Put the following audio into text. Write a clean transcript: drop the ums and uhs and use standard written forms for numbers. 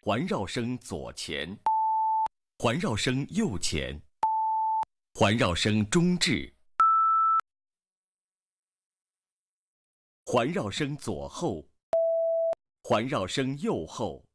环绕声左前，环绕声右前，环绕声中置，环绕声左后，环绕声右后。